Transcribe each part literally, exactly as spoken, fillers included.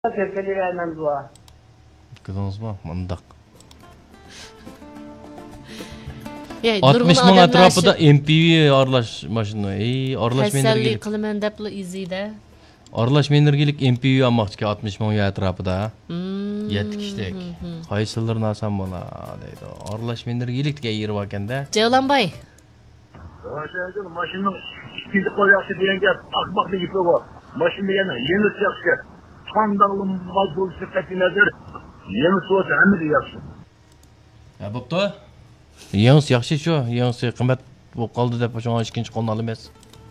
Terkelivermem dua. Kızınız mı? Mandak. Ya, altmış ming atrofida M P V aralash mashina. Ey, aralash menergilik. Qilman deb izlaydi. Aralash menergilik M P V olmoqchi altmış ming atrofida. Hmm. yetti kishilik. Qaysilarni olsam bo'ladi deydi. Aralash menergilik degan yeri bor ekanda. Javlanbay. Hocam maşının ikinci kolyası diyen gel akmak bir ipi var. Maşın diyene yeni sıcakça. Kandalım vazgeçti sepeti nedir? Yeni soğuk hem de yapsın. Ya bo'pti. Yangi yaxshi shu, yangi qimmat bo'lib qoldi deb o'sha ikkinchi qo'lni olamiz.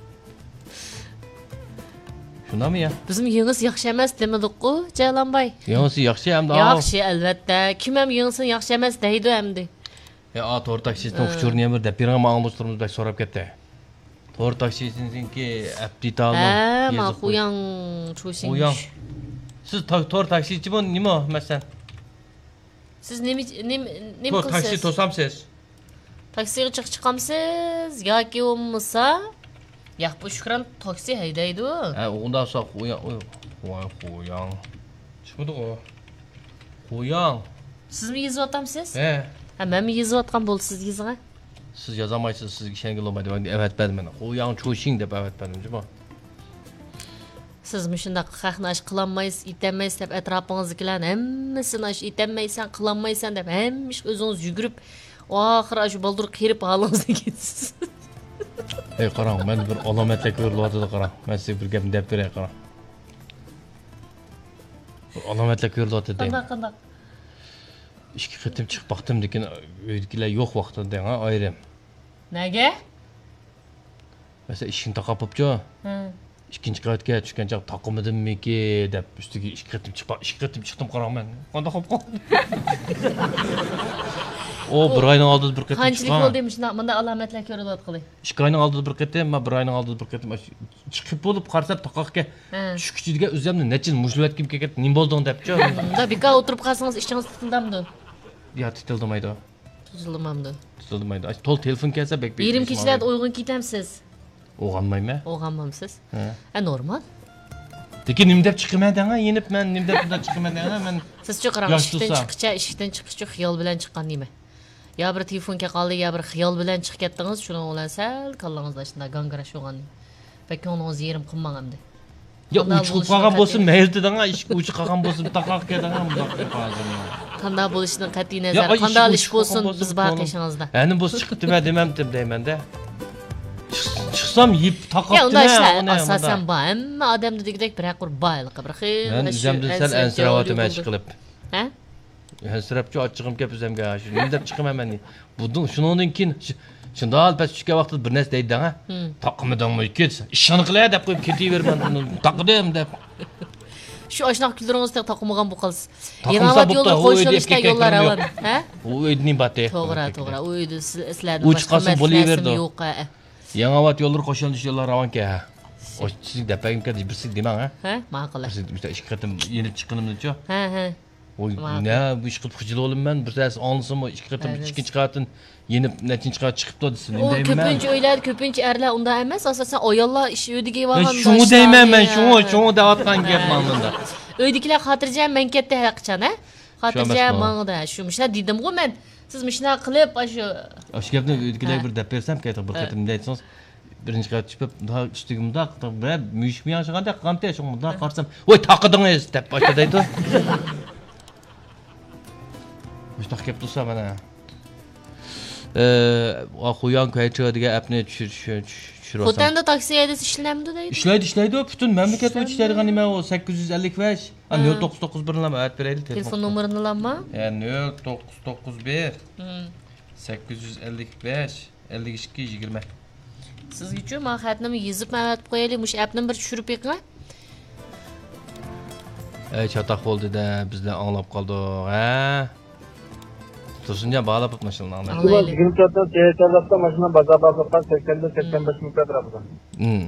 Shundami ya? Bizim yangiz yaxshi emas demadik-ku, Javlanbay. Yangi yaxshi hamda. Yaxshi albatta. Kim ham yangisini yaxshi emas deydi hamdi. Ya, a to'rt taksisini uchurni ham deb bergan ma'lumotlarimiz bak so'rab ketdi. to'rt taksisiniki aptitalo. Ha, ma qo'yang cho'sing. Qo'yang. Siz to'rt taksichi bu nima masalan? Siz nima nima nima qilasiz? Taksi to'samsiz. Taksiga chiqib chiqamsiz yoki bo'lmasa yo'q bu Shukran taksi haydaydi. Ha, undan so'ng qo'yang, qo'yang, qo'yang. Chiqmadi-ku. Qo'yang. Sizmi yozyapsiz? He. Ha, men yozyapgan bo'ldi siz yozga. Siz yozamaysiz, sizga ishongan olmaydi. Evet berdim men. Qo'yang cho'shing deb evet berdim, jimo. Siz shunday qahnash qilolmaysiz, itamaysiz deb atrofingizdagilar hammasini ash itamaysan, qilolmaysan deb hammish o'zingiz yugurib, oxiri shu baldur qirib holingizga ketasiz. Ey qarang, men bir alomatlar ko'rilyapti qarang. Men sizga bir gap deb beray qarang. Bir alomatlar ko'rilyapti deng. Qanday qanday? Ikki qitim chiqib baxtim lekin uydagilar yo'q vaqtida deng, ha, ayrim. Nega? Mesela ishingni taqab bo'pti. Ha. ikkinchi qavatga tushgan chaq taqimidimmi-ki deb ustiga ikki qitim chiqib, ikki qitim chiqdim qarang men. Qanday qilib qoldi? O bir oyning oldida bir qitim chiqqan. Qanchalik bo'ldi shunday bunda alomatlar ko'rilyapti qilay. ikki oyning oldida bir qitim, men bir oyning oldida bir qitim chiqib bo'lib qarsam taqoqqa shu kuchiga o'zimni nechin mushlatkim kelgan, nim bo'lding debchi. Unda beka o'tirib qolsangiz ishingiz tutildimdi. Ya tutildimadi. Tutildimdi. Tutildimadi. To'l telefon kelsa bek bek. Yarim kechalarda uyg'un ketamsiz. O'g'anmaymi? O'g'anmamsiz? Ha, normal. Lekin nim deb chiqmaydan, yenib men nim deb bundan chiqmaydan, men Siz-chi qarang, ishdan chiqcha, ishdan chiqishchi xiyol bilan chiqqan nima? Ya bir telefonga qoldi, ya bir xiyol bilan chiqib ketdingiz, shuning bilan sal kallangizda shunday gangirash bo'lgan. Bak o'ningiz yerim qilmagamdi. Ya uchiqib qolgan bo'lsin, maylidan, ish uchi qolgan bo'lsin, taqoq ketgan bundoq qildim. Qanday bo'lishidan qat'iy nazar, qanday ish bo'lsin, biz baqishingizda. Endi bu chiqibdi men demam deb deyman-da. Chiqsam yeb taqoqdi. Ya unda ishlar asosan bu hamma odamda degidek bir aqur boyliqi bir xil. Men o'zimdan sal ansiravatim ish qilib. Ha? Ansirabchi ochig'im kelib o'zimga shu nima deb chiqaman men. Bundan shundan keyin shunda albatta tushgan vaqtda bir narsa deydi-da. Taqimidangmi ket. Ishni qilay deb qo'yib ketaverman. Taqdim deb. Shu oshnaq kuldiringizda taqilmagan bu qilsiz. Yanovat yo'lda qo'shilishda yo'llar avan, ha? U o'ydining bati. To'g'ri, to'g'ri. U uyda sizlarning boshqa qilsin bo'laverdi. Yo'q. Yanovat yo'llar qo'shilish yo'llar avanka. O siz depagim keldi bir siz demang, ha? Ha, ma'qul. Siz bitta ish qitim yenib chiqqanimda-chi. Ha, ha. Oy, ne bu ish qilib xijil bo'lim men bir sas olsam ish qitim ikkinchi qavatdan yenib nechinchi qavat chiqibdi desin. O ko'pincha o'ylar, ko'pincha erlar unda emas, asosan ayollar ish uydiga yig'ilganda. Shuni deyman men, shuni, shuni deyotgan gap menda. Uydagilar xotirjam men ketdi haqichan, ha? Xotirjam menda. Shu mishlar dedim-ku men. Siz mishlar qilib shu Shu gapni uydagilar bir deb bersam, qayta bir qatim deysiz. Birinchi qavat chiqib, daha ustigimda bir muyishmiyan chiqanda qamta shu bunda qarsam, "Voy taqidingiz" deb boshlaydi. Mustaq kelib tursa mana. Eee, qo'yan qaychi degan appni tushirib Xotanda taksi haydasi ishlamdi deydi. Ishlaydi, ishlaydi. Butun mamlakat bo'yicha ishlaydigan nima u sakkiz yuz ellik besh, nol to'qqiz to'qqiz bir bilan ayt beraylik telefon nomerini lanma? Ya nol to'qqiz to'qqiz bir sakkiz yuz ellik besh ellik ikki yigirma. Sizga-chi men xatni yozib ma'lumot qo'yaylik, mush appni bir tushirib beqing. Ey chataq bo'ldi-da, bizlar anglab qoldik, ha? Tursuncan bağla tutmasın lan. yigirma to'rtta T-tarafda mashina bozor bozordan sakson sakson besh ming atrofida. Hmm.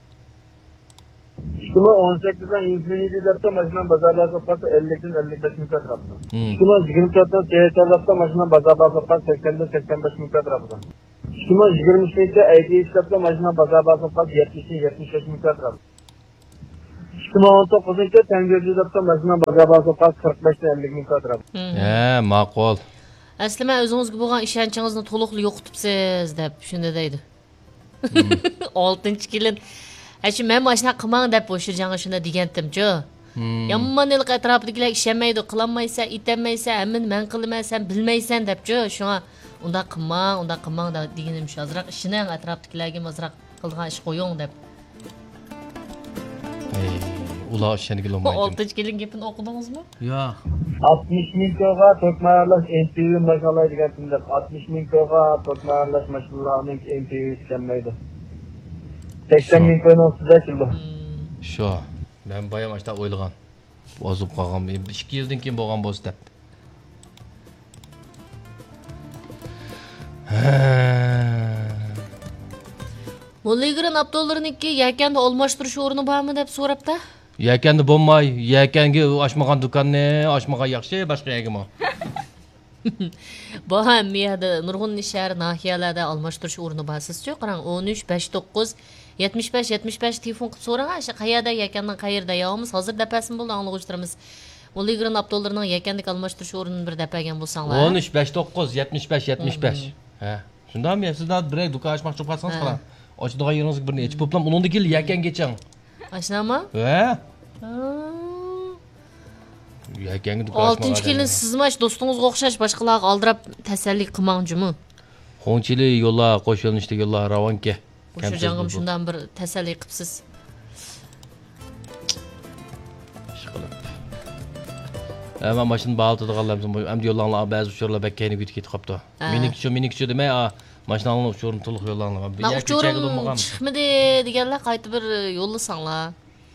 Shuma o'n sakkizdan yuz yillarda mashina bozorlar so'qati ellikdan ellik besh ming atrofida. Shuma yigirma to'rtta T-tarafda mashina bozor bozordan sakson sakson besh ming atrofida. Shuma yigirma uchta I T ishlarda mashina bozor bozordan yetmish yetmish besh ming atrofida. ikki ming o'n to'qqizinchi Tengirci'de mesela bagabası pas qirq besh ellik ming ko'taradi. Ha, ma'qul. Asli men o'zingizga bo'lgan ishonchingizni to'liqli yo'qotibsiz deb shunda deydi. oltinchi kelin. Ashi men mashina qilmang deb o'sha jangga shunda degandim-ku. Yommonlik atrofidagilar ishonmaydi, qilolmaysan, itanmaysan, hamini men qilaman, sen bilmaysan deb-ku. Shunga unda qilmang, unda qilmang deganim shu. Azroq ishini atrofidagilarga azroq qilgan ish qo'ying deb. Ey, ular ishoniga olmaydi. oltinchi kelin gapini o'qidingizmi? Yo'q. altmış ming ko'ga to'kmayarlash M P V mashinalar degandim. altmış ming ko'ga to'kmayarlash mashinalarning M P V ishlamaydi. sakson ming ko'ning ustida keldi. Shu. Men bayam ashta o'ylagan. Bozib qolgan. ikki yildan keyin bo'lgan bo'lsa deb. Mo'lligran Abdullarniki yakanda almashtirish o'rni bormi deb so'rabdi. Yakanda bo'lmay, yakanga ochmagan do'konni ochmagan yaxshi, boshqa yagimi? Bu ham miyada nurg'un shahar nahiyalarda almashtirish o'rni borsiz-ku. Qarang o'n uch besh to'qqiz yetmish besh yetmish besh telefon qilib so'rang. Shu qayerda yakandan qayerda yo'qmiz? Hozir dapasim bo'ldi, anglag'ishtiramiz. Mo'lligran Abdullarning yakandagi almashtirish o'rnini bir dapagan bo'lsanglar. o'n uch besh to'qqiz yetmish besh yetmish besh. Ha. Shundami? Sizlar birey do'kon ochmoqchi bo'lsangiz qarang. Ochadigan yeringizni birini ichib bo'lsam, undan keyin yakanggacha. Ashnami? Ha? Yakanga do'kon ochmoqchi. oltinchi kelin sizmash do'stingizga o'xshash boshqalarga aldirab tasalli qilmangchi-mi? Qo'nchili yo'llar, qo'sh yo'nalishdagi yo'llar ravonga. O'sha jangim shundan bir tasalli qilibsiz. Ishqilib. Ama mashina baltadiganlarimiz endi yo'llarni ba'zi uchurlar bekkayni ketib ketib qopti. Meniki-chu, meniki-chu demay, mashinani uchurni to'liq yo'llarni. Men uchurim chiqmadi deganlar qayta bir yo'llasanglar.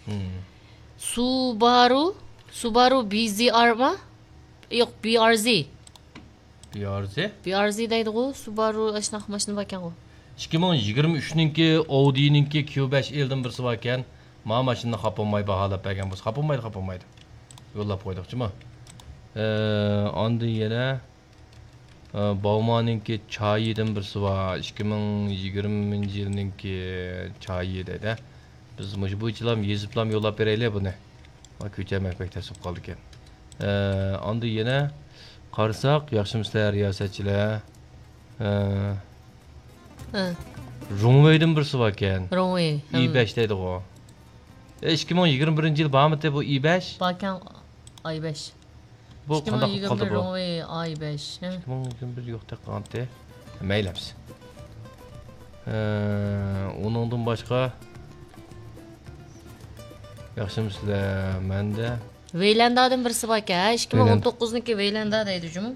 Subaru, Subaru B Z R mi? Yo'q, B R Z. B R Z? B R Z deydi-ku, Subaru ashnaqa mashina bor ekan-ku. ikki ming yigirma uchninki Audi'ninki Q besh eldan birsi bor ekan. Ma mashinani xapolmay baholab bergan bo'lsa, xapolmaydi, xapolmaydi. Yo'llab qo'ydik-chimi? Eee, yana Bauman'ninki Chayi'dan birsi bor. ikki ming yigirmanchi yilninki Chayi dedi. Biz bu yillar yeziblam yo'llab beraylik buni. Va ko'chamak bektasib qoldi ekan. Eee, onda yana qarasak, yaxshimisizlar riyosatchilar. Eee Runway'dan birsi bor ekan. Runway. i besh deydi u. ikki ming yigirma birinchi yil bormi bu i besh? Bor ekan i besh. Bu qanday qoldi bu? Runway i besh. ikki ming yigirma bir yo'q deb qoldi. Maylabs. Eee, uningdan boshqa yaxshimisizlar? Menda Waylanda'dan birsi bor ekan. ikki ming o'n to'qqizniki Waylanda deydi-jumi?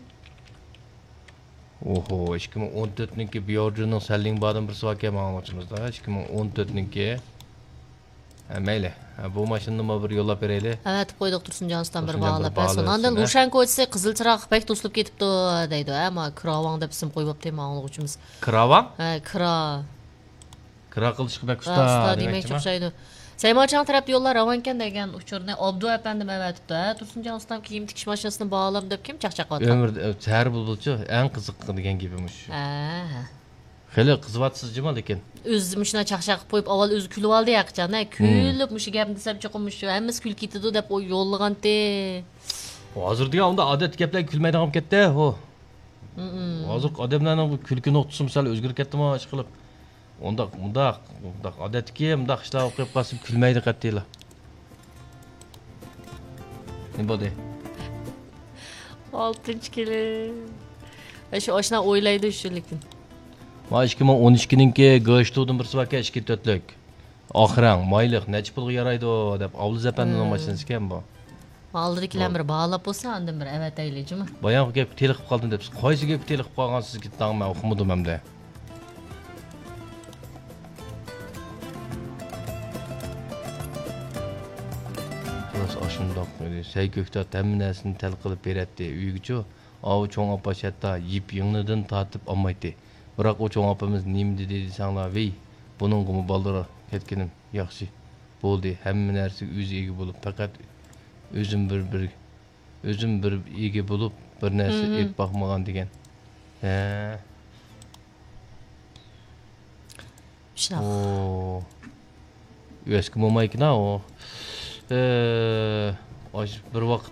Oho, ikki ming o'n to'rtninki Bjorn'ning selling bardan birsi bor ekan ma'lumotchimizda. ikki ming o'n to'rtninki. Ha, mayli. Bu mashinani bir yo'llab beraylik. Evet, qo'ydik Tursunjonovdan bir bog'lab. Sondan Lushan ko'chasi qizil chiroq pek to'silib ketibdi deydi. Ammo Kravang deb ism qo'yib o'pdi ma'lumotchimiz. Kravang? Ha, Kra. Kra qilishga bak usta. Usta demak o'xshaydi. Saymochang tarafda yo'llar ravankan degan uchurni Abdu apandim avatibdi. Tursunjonovdan kiyim tikish mashinasini bog'lam deb kim chaqchaqyapti? Ömürde har bulbulchi eng qiziq degan gapimiz. Ha. Xeli qiziqatsizmi lekin. O'zi mushuna chaqchaq qo'yib avval o'zi kulib oldi yaqchana. Kulib mushi gapni desam chiqimish, hammasi kulib ketdi deb o yo'llagandi. Hozir degan unda odat gaplar kulmaydigan bo'lib ketdi. Ho. Hozir odamlarning kulki nuqtasi misol o'zgarib ketdimi ish qilib. Unda unda unda odatga unda ishlar o'qib qolib kulmaydi qattilar. Ne bo'ldi? oltinchi kelin. Shu oshna o'ylaydi shu lekin. Ma ikki ming o'n ikkininki go'shtdan birsi bor ekan ikki to'rtlik. Oxirang mayliq necha pulga yaraydi deb Avliz apanning mashinasi ekan bu. Aldiriklar bir bog'lab bo'lsa, andan bir avat aylayjimi? Bayon gap teliqib qoldim deb. Qaysi gap teliqib qolgansizga tag'ma o'qimadim hamda. Shundoq sayko'kda hamma narsani tal qilib beradi uygacha. Avu cho'ng opa shatta yip yingnidan tatib olmaydi. Biroq o cho'ng opamiz nima dedi desanglar, "Vey, buningmi baldira ketganim yaxshi bo'ldi. Hamma narsa o'ziga bo'lib, faqat o'zim bir bir o'zim bir ega bo'lib, bir narsa ep baxmagan" degan. Ha. Shunaqa. O. Eski mo'maykina o. Eee, bir vaqt